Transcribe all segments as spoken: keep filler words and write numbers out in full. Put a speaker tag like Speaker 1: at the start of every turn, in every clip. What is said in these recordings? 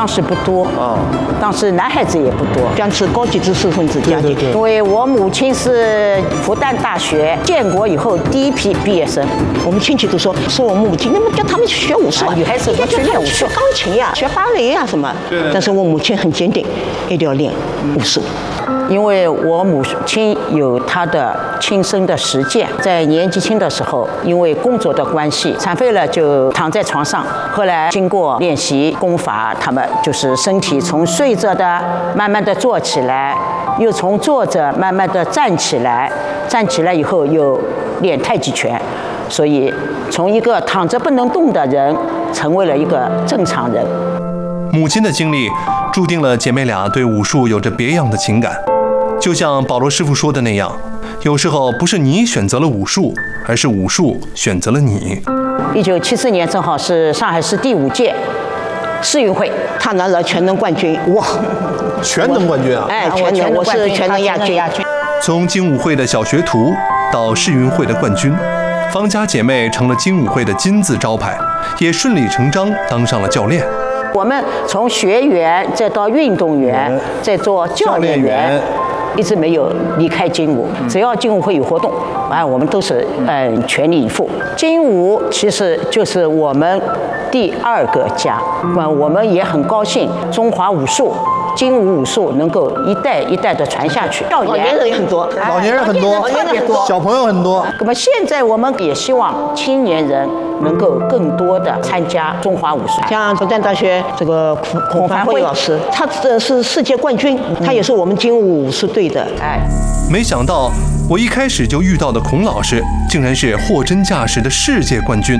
Speaker 1: 当时不多啊，当时男孩子也不多，
Speaker 2: 将是高级知识分子家庭。
Speaker 1: 因为我母亲是复旦大学建国以后第一批毕业生，
Speaker 2: 我们亲戚都说，说我母亲，你们叫他们去学武术啊，
Speaker 1: 女孩子
Speaker 2: 要
Speaker 1: 去练武术，
Speaker 2: 学钢琴呀、啊，学芭蕾呀、啊、什么。但是我母亲很坚定，一定要练武术。
Speaker 1: 因为我母亲有她的亲身的实践，在年纪轻的时候，因为工作的关系，残废了就躺在床上。后来经过练习功法，他们就是身体从睡着的慢慢的坐起来，又从坐着慢慢的站起来，站起来以后又练太极拳，所以从一个躺着不能动的人，成为了一个正常人。
Speaker 3: 母亲的经历注定了姐妹俩对武术有着别样的情感。就像保罗师傅说的那样，有时候不是你选择了武术，而是武术选择了你。
Speaker 1: 一九七四年正好是上海市第五届世运会，
Speaker 2: 他拿了全能冠军。哇，
Speaker 4: 全能冠军啊！
Speaker 2: 哎，全能，我是全能亚军。
Speaker 3: 从精武会的小学徒到世运会的冠军，方家姐妹成了精武会的金字招牌，也顺理成章当上了教练。
Speaker 1: 我们从学员再到运动员，再做教练员，一直没有离开精武。只要精武会有活动，啊，我们都是嗯全力以赴。精武其实就是我们第二个家，嗯，我们也很高兴中华武术。精武武术能够一代一代的传下去，
Speaker 2: 老年人也很多，
Speaker 4: 老年人很多，
Speaker 2: 老年人很多，
Speaker 4: 小朋友很多。
Speaker 1: 那么现在我们也希望青年人能够更多的参加中华武术。
Speaker 2: 像复旦大学这个孔孔凡辉老师，他这是世界冠军，他也是我们精武武术队的。
Speaker 1: 哎，
Speaker 3: 没想到我一开始就遇到的孔老师，竟然是货真价实的世界冠军。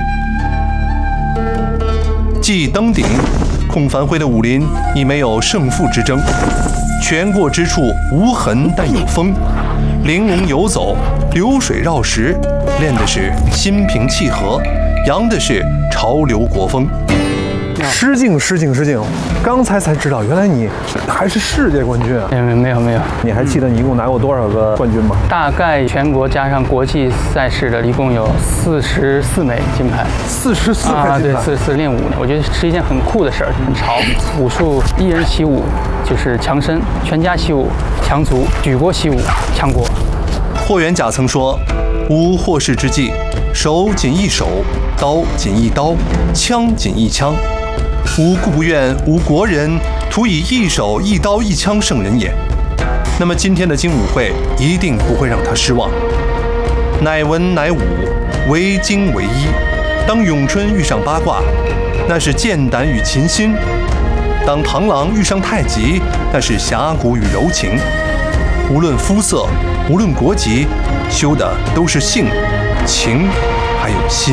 Speaker 3: 继登顶，孔凡辉的武林已没有胜负之争，拳过之处无痕但有风，玲珑游走，流水绕石，练的是心平气和，扬的是潮流国风。
Speaker 4: 失敬失敬失敬！刚才才知道，原来你还是世界冠军啊！
Speaker 5: 没有没有没有。
Speaker 4: 你还记得你一共拿过多少个冠军吗？
Speaker 5: 大概全国加上国际赛事的，一共有四十四枚金牌。
Speaker 4: 四十四枚金牌？
Speaker 5: 啊，对，四十四练武呢，我觉得是一件很酷的事儿，很潮。武术一人习武就是强身，全家习武强族，举国习武强国。
Speaker 3: 霍元甲曾说：“无祸事之计，手仅一手，刀仅一刀，枪仅一枪。吾故不愿无国人徒以一手一刀一枪胜人也。”那么今天的精武会一定不会让他失望。乃文乃武，为精为一。当咏春遇上八卦，那是剑胆与琴心；当螳螂遇上太极，那是侠骨与柔情。无论肤色，无论国籍，修的都是性、情，还有心。